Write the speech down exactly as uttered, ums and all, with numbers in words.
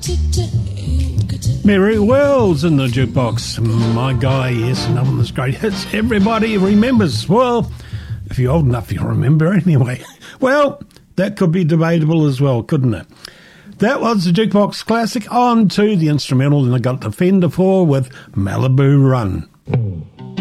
Mary Wells in the jukebox. My guy, yes, another one of those great hits everybody remembers. Well, if you're old enough, you'll remember anyway. Well, that could be debatable as well, couldn't it? That was the jukebox classic. On to the instrumental, and I got the Fender four with Malibu Run.